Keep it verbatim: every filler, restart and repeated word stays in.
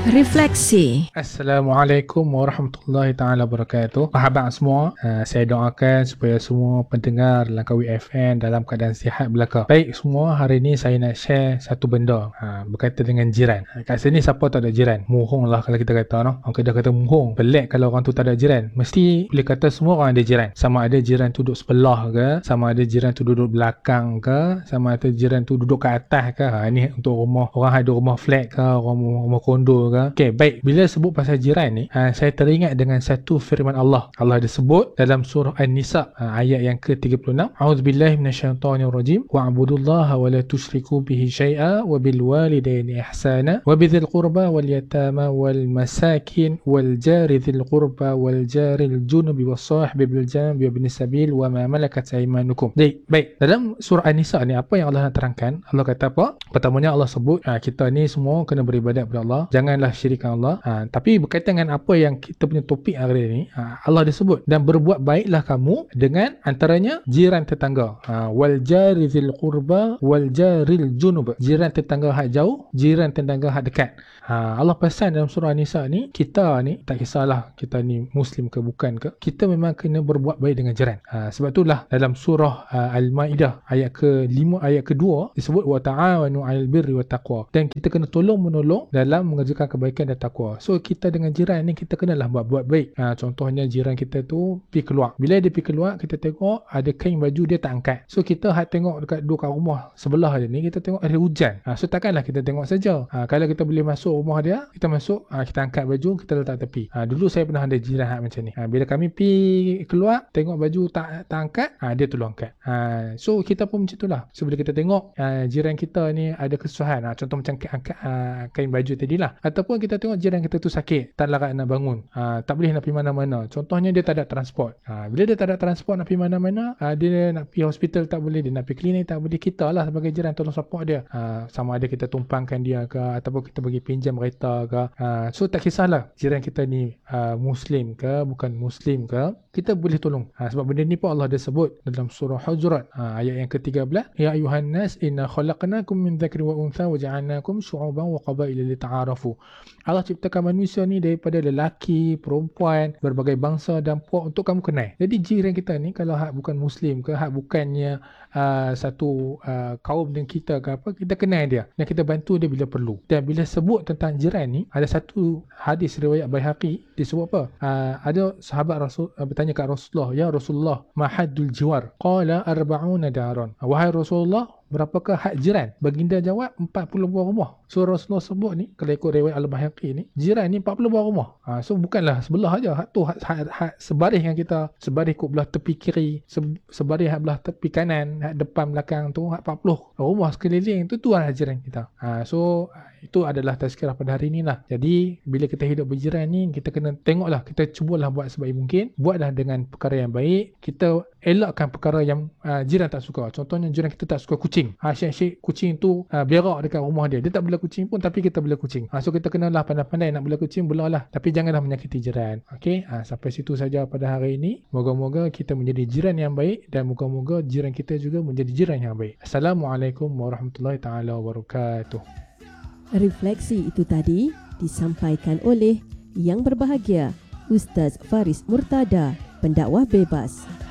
Refleksi. Assalamualaikum warahmatullahi taala wabarakatuh. Sahabat semua, uh, saya doakan supaya semua pendengar Langkawi F M dalam keadaan sihat belaka. Baik semua, hari ini saya nak share satu benda uh, berkaitan dengan jiran. Uh, kat sini siapa tak ada jiran? Muhung lah kalau kita kata, no? Orang kedai kata muhung. Pelik kalau orang tu tak ada jiran. Mesti boleh kata semua orang ada jiran. Sama ada jiran tu duduk sebelah ke, sama ada jiran tu duduk belakang ke, sama ada jiran tu duduk ke atas ke. Ha, ini untuk rumah, orang ada rumah flat ke, orang rumah, rumah kondo ke. Okey, baik. Bila sebut pasal jiran ni, uh, saya teringat dengan satu firman Allah. Allah ada sebut dalam surah An-Nisa, uh, ayat yang ke tiga puluh enam. A'udzubillahi minasyaitonirrajim. Wa'budullaha wa la tusyriku bihi syai'a wa bil walidaini ihsana wa bidzil qurba wal yatama wal masakin wal jari dzil qurba wal jaril junubi was sahibi bil janbi wa bin sabil wa ma malakat aymanukum. Baik, baik. Dalam surah An-Nisa ni apa yang Allah nak terangkan? Allah kata apa? Pertamanya Allah sebut uh, kita ni semua kena beribadat kepada Allah. Janganlah syirikan Allah. Ha, tapi berkaitan dengan apa yang kita punya topik hari ini, ha, Allah disebut dan berbuat baiklah kamu dengan antaranya jiran tetangga. Ha, wal jari dzil qurba wal jaril junub. Jiran tetangga hak jauh, jiran tetangga hak dekat. Ha, Allah pesan dalam surah An-Nisa ni, kita ni tak kisahlah kita ni Muslim ke bukan ke, kita memang kena berbuat baik dengan jiran. Ha, sebab itulah dalam surah uh, Al-Maidah ayat ke lima, ayat kedua disebut wa ta'awanu 'alal birri wat taqwa, dan kita kena tolong menolong dalam mengerjakan kebaikan dan takwa. So kita dengan jiran ni kita kenalah buat buat baik. Ha, contohnya jiran kita tu pergi keluar. Bila dia pergi keluar, kita tengok ada kain baju dia tak angkat. So kita hak tengok dekat dua kat rumah sebelah dia ni, kita tengok ada hujan. Ha, so takkanlah kita tengok saja. Ha, kalau kita boleh masuk rumah dia, kita masuk, ha, kita angkat baju, kita letak tepi. Ha, dulu saya pernah ada jiran hak macam ni. Ha, bila kami pergi keluar, tengok baju tak tak angkat, ha, dia tolong angkat. Ha, so kita pun macam itulah. So bila kita tengok ha, jiran kita ni ada kesusahan, ha, contoh macam angkat ha, kain baju tadilah, ataupun kita tengok jiran kita tu sakit, tak larat nak bangun, ha, tak boleh nak pergi mana-mana. Contohnya dia tak ada transport. Ha, bila dia tak ada transport nak pergi mana-mana, ha, dia nak pergi hospital tak boleh, dia nak pergi klinik tak boleh, kita lah sebagai jiran tolong support dia. Ha, sama ada kita tumpangkan dia ke, ataupun kita bagi pinjam kereta ke. Ha, so tak kisahlah jiran kita ni uh, Muslim ke bukan Muslim ke, kita boleh tolong. Ha, sebab benda ni pun Allah dah sebut dalam surah Hujurat, ha, ayat yang ke tiga belas. Ya ayuhan nas inna khalaqnakum min dzakrin wa untha wa ja'alnakum syu'uban wa qabaila lita'arafu. Allah ciptakan manusia ni daripada lelaki, perempuan, berbagai bangsa dan puak untuk kamu kenal. Jadi jiran kita ni kalau hak bukan Muslim ke, hak bukannya uh, satu uh, kaum dengan kita ke apa, kita kenal dia dan kita bantu dia bila perlu. Dan bila sebut tentang jiran ni, ada satu hadis riwayat Baihaqi disebut apa? Uh, ada sahabat Rasul uh, bertanya kat Rasulullah, ya Rasulullah, ma haddul jiwar? Qala arba'una daran. Wahai Rasulullah, berapakah hak jiran? Baginda jawab empat puluh buah rumah. So Rasulullah sebut ni, kalau ikut riwayat Al-Baihaqi ni, jiran ni empat puluh buah rumah. Ha, so bukanlah sebelah aja. Hak tu hak, hak, hak sebaris dengan kita, sebaris kat belah tepi kiri, se, sebaris hak belah tepi kanan, hak depan belakang tu, hak empat puluh rumah sekeliling tu, tu adalah jiran kita. Ha, so itu adalah tazkirah pada hari ni lah. Jadi bila kita hidup berjiran ni, kita kena tengoklah, kita cubalah buat sebaik mungkin, buatlah dengan perkara yang baik, kita elakkan perkara yang uh, jiran tak suka. Contohnya jiran kita tak suka kucing. Ha, syek-syek kucing tu uh, berak dekat rumah dia. Dia tak bela kucing pun, tapi kita bela kucing. Ha, so kita kenalah pandai-pandai nak bela kucing, belalah. Tapi janganlah menyakiti jiran. Okey, ha, sampai situ saja pada hari ini. Moga-moga kita menjadi jiran yang baik dan moga-moga jiran kita juga menjadi jiran yang baik. Assalamualaikum warahmatullahi taala wabarakatuh. Refleksi itu tadi disampaikan oleh Yang Berbahagia Ustaz Faris Murtada, pendakwah bebas.